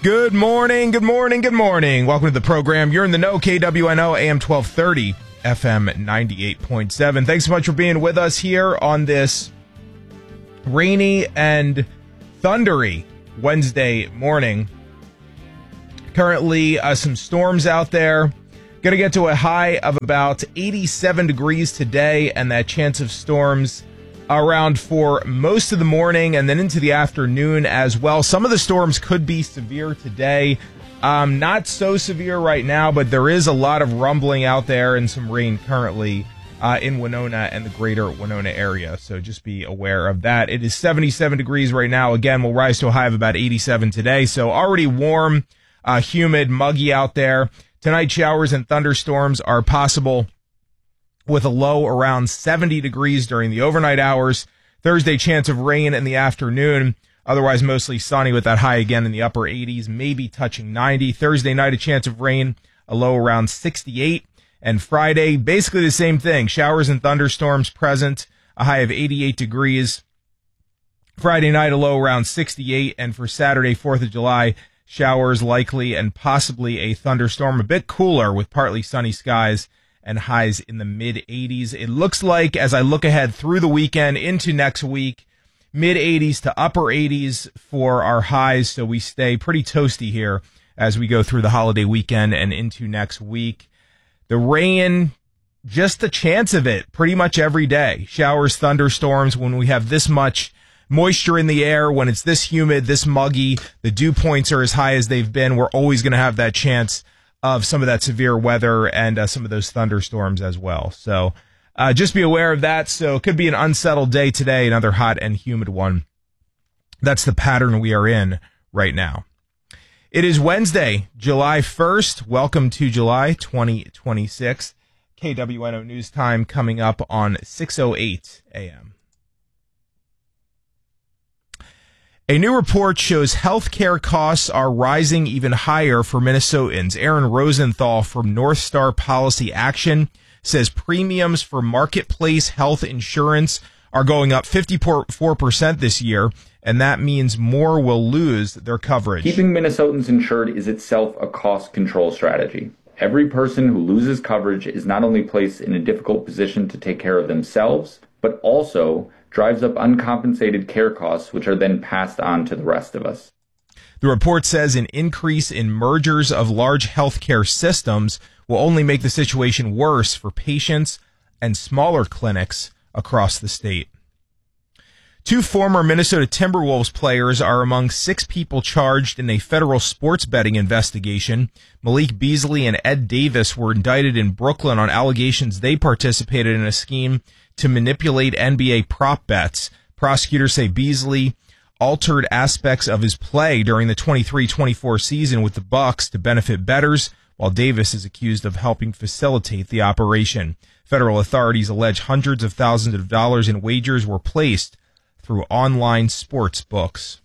Good morning, good morning, good morning. Welcome to the program. You're in the know, KWNO, AM 1230, FM 98.7. Thanks so much for being with us here on this rainy and thundery Wednesday morning. Currently, some storms out there. Going to get to a high of about 87 degrees today, and that chance of storms around for most of the morning and then into the afternoon as well. Some of the storms could be severe today. Not so severe right now, but there is a lot of rumbling out there and some rain currently in Winona and the greater Winona area. So just be aware of that. It is 77 degrees right now. Again, we'll rise to a high of about 87 today. So already warm, humid, muggy out there. Tonight, showers and thunderstorms are possible with a low around 70 degrees during the overnight hours. Thursday, chance of rain in the afternoon. Otherwise, mostly sunny with that high again in the upper 80s, maybe touching 90. Thursday night, a chance of rain, a low around 68. And Friday, basically the same thing. Showers and thunderstorms present, a high of 88 degrees. Friday night, a low around 68. And for Saturday, 4th of July, showers likely and possibly a thunderstorm. A bit cooler with partly sunny skies and highs in the mid-80s. It looks like, as I look ahead through the weekend into next week, mid-80s to upper 80s for our highs, so we stay pretty toasty here as we go through the holiday weekend and into next week. The rain, just the chance of it pretty much every day. Showers, thunderstorms, when we have this much moisture in the air, when it's this humid, this muggy, the dew points are as high as they've been, we're always going to have that chance of some of that severe weather and some of those thunderstorms as well. So just be aware of that. So it could be an unsettled day today, another hot and humid one. That's the pattern we are in right now. It is Wednesday, July 1st. Welcome to July 2026. KWNO News Time coming up on 6:08 a.m. A new report shows healthcare costs are rising even higher for Minnesotans. Aaron Rosenthal from North Star Policy Action says premiums for marketplace health insurance are going up 54% this year, and that means more will lose their coverage. Keeping Minnesotans insured is itself a cost control strategy. Every person who loses coverage is not only placed in a difficult position to take care of themselves, but also drives up uncompensated care costs, which are then passed on to the rest of us. The report says an increase in mergers of large healthcare systems will only make the situation worse for patients and smaller clinics across the state. Two former Minnesota Timberwolves players are among 6 people charged in a federal sports betting investigation. Malik Beasley and Ed Davis were indicted in Brooklyn on allegations they participated in a scheme to manipulate NBA prop bets. Prosecutors say Beasley altered aspects of his play during the 23-24 season with the Bucks to benefit bettors, while Davis is accused of helping facilitate the operation. Federal authorities allege hundreds of thousands of dollars in wagers were placed through online sports books.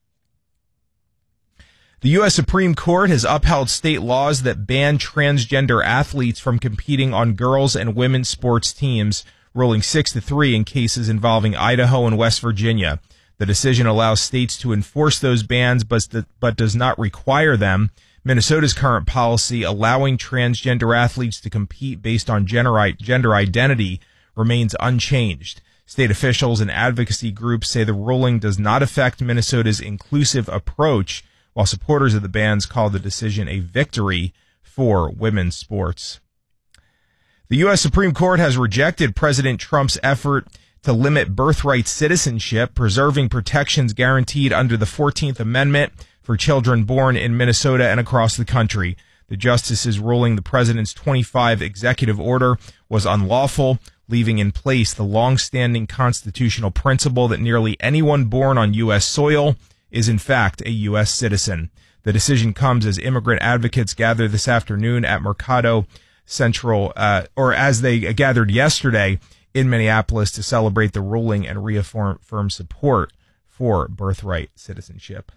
The U.S. Supreme Court has upheld state laws that ban transgender athletes from competing on girls' and women's sports teams, ruling 6-3 in cases involving Idaho and West Virginia. The decision allows states to enforce those bans, but does not require them. Minnesota's current policy allowing transgender athletes to compete based on gender identity remains unchanged. State officials and advocacy groups say the ruling does not affect Minnesota's inclusive approach, while supporters of the bans call the decision a victory for women's sports. The U.S. Supreme Court has rejected President Trump's effort to limit birthright citizenship, preserving protections guaranteed under the 14th Amendment for children born in Minnesota and across the country. The justices ruling the president's 25 executive order was unlawful, leaving in place the long-standing constitutional principle that nearly anyone born on U.S. soil is in fact a U.S. citizen. The decision comes as immigrant advocates gather this afternoon at Mercado Central, or as they gathered yesterday in Minneapolis to celebrate the ruling and reaffirm support for birthright citizenship.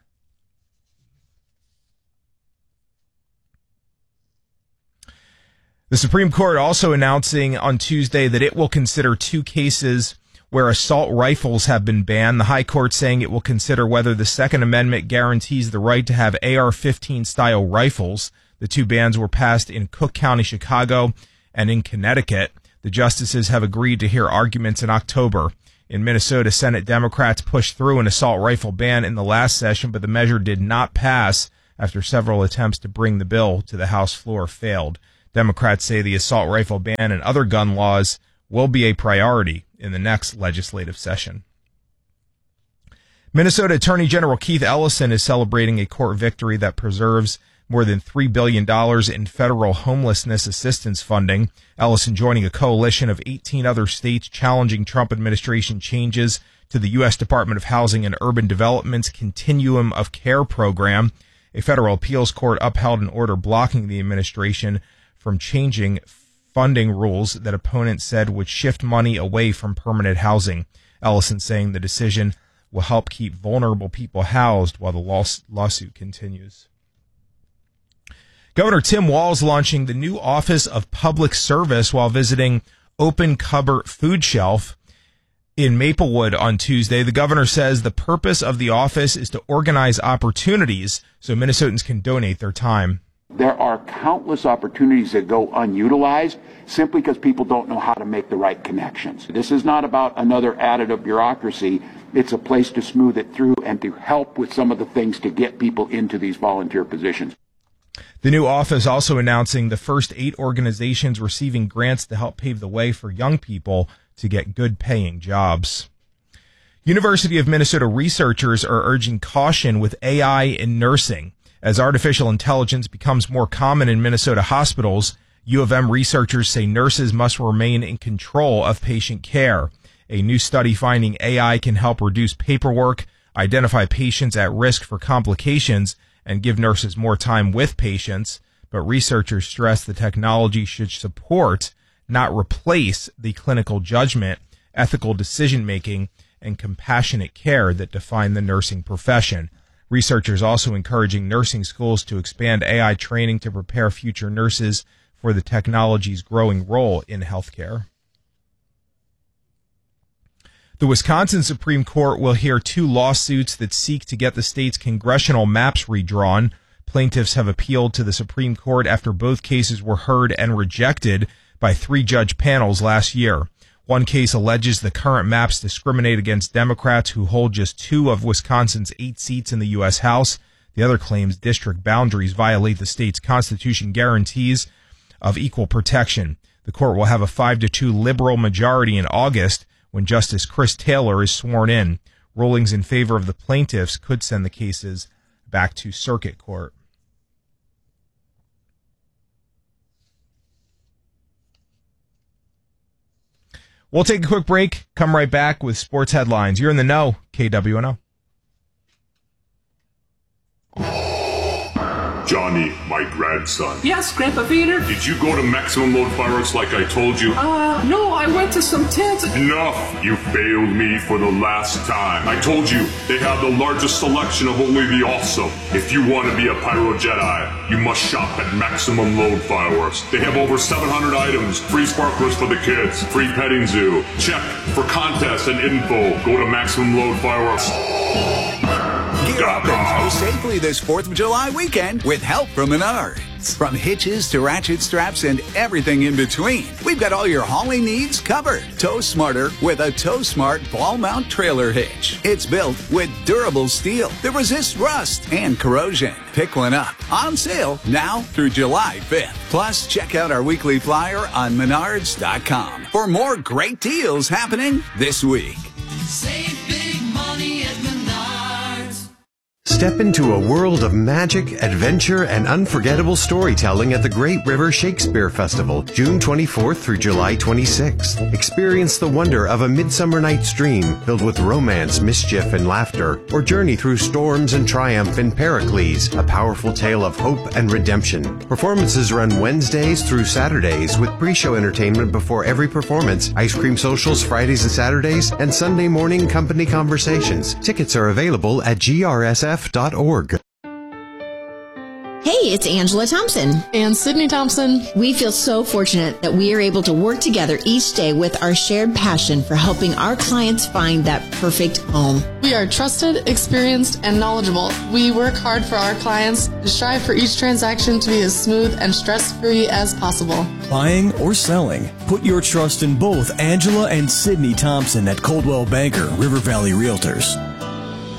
The Supreme Court also announcing on Tuesday that it will consider 2 cases where assault rifles have been banned. The High Court saying it will consider whether the Second Amendment guarantees the right to have AR-15 style rifles. The two bans were passed in Cook County, Chicago, and in Connecticut. The justices have agreed to hear arguments in October. In Minnesota, Senate Democrats pushed through an assault rifle ban in the last session, but the measure did not pass after several attempts to bring the bill to the House floor failed. Democrats say the assault rifle ban and other gun laws will be a priority in the next legislative session. Minnesota Attorney General Keith Ellison is celebrating a court victory that preserves more than $3 billion in federal homelessness assistance funding. Ellison joining a coalition of 18 other states challenging Trump administration changes to the U.S. Department of Housing and Urban Development's Continuum of Care program. A federal appeals court upheld an order blocking the administration from changing funding rules that opponents said would shift money away from permanent housing. Ellison saying the decision will help keep vulnerable people housed while the lawsuit continues. Governor Tim Walz launching the new Office of Public Service while visiting Open Cupboard Food Shelf in Maplewood on Tuesday. The governor says the purpose of the office is to organize opportunities so Minnesotans can donate their time. There are countless opportunities that go unutilized simply because people don't know how to make the right connections. This is not about another additive bureaucracy. It's a place to smooth it through and to help with some of the things to get people into these volunteer positions. The new office also announcing the first 8 organizations receiving grants to help pave the way for young people to get good paying jobs. University of Minnesota researchers are urging caution with AI in nursing. As artificial intelligence becomes more common in Minnesota hospitals, U of M researchers say nurses must remain in control of patient care. A new study finding AI can help reduce paperwork, identify patients at risk for complications, and give nurses more time with patients. But researchers stress the technology should support, not replace, the clinical judgment, ethical decision-making, and compassionate care that define the nursing profession. Researchers also encouraging nursing schools to expand AI training to prepare future nurses for the technology's growing role in healthcare. The Wisconsin Supreme Court will hear 2 lawsuits that seek to get the state's congressional maps redrawn. Plaintiffs have appealed to the Supreme Court after both cases were heard and rejected by 3-judge panels last year. One case alleges the current maps discriminate against Democrats who hold just 2 of Wisconsin's 8 seats in the U.S. House. The other claims district boundaries violate the state's constitution guarantees of equal protection. The court will have a 5-2 liberal majority in August when Justice Chris Taylor is sworn in. Rulings in favor of the plaintiffs could send the cases back to circuit court. We'll take a quick break, come right back with sports headlines. You're in the know, KWNO. Johnny, my grandson. Yes, Grandpa Peter? Did you go to Maximum Load Fireworks like I told you? No, I went to some tents. Enough! You failed me for the last time. I told you, they have the largest selection of only the awesome. If you want to be a Pyro Jedi, you must shop at Maximum Load Fireworks. They have over 700 items, free sparklers for the kids, free petting zoo. Check for contests and info. Go to Maximum Load Fireworks. Gear up and tow safely this 4th of July weekend with help from Menards. From hitches to ratchet straps and everything in between, we've got all your hauling needs covered. Tow smarter with a Tow Smart ball mount trailer hitch. It's built with durable steel that resists rust and corrosion. Pick one up. On sale now through July 5th. Plus, check out our weekly flyer on Menards.com for more great deals happening this week. Save big money at Menards. Step into a world of magic, adventure, and unforgettable storytelling at the Great River Shakespeare Festival, June 24th through July 26th. Experience the wonder of A Midsummer Night's Dream, filled with romance, mischief, and laughter, or journey through storms and triumph in Pericles, a powerful tale of hope and redemption. Performances run Wednesdays through Saturdays with pre-show entertainment before every performance, ice cream socials Fridays and Saturdays, and Sunday morning company conversations. Tickets are available at grsf.org. Hey, it's Angela Thompson. And Sydney Thompson. We feel so fortunate that we are able to work together each day with our shared passion for helping our clients find that perfect home. We are trusted, experienced, and knowledgeable. We work hard for our clients and strive for each transaction to be as smooth and stress-free as possible. Buying or selling, put your trust in both Angela and Sydney Thompson at Coldwell Banker River Valley Realtors.